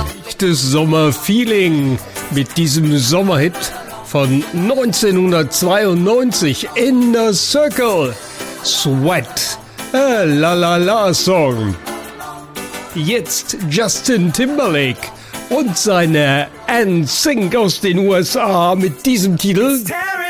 echtes Sommerfeeling mit diesem Sommerhit von 1992, Inner Circle, Sweat, La La La Song. Jetzt Justin Timberlake und seine NSYNC aus den USA mit diesem Titel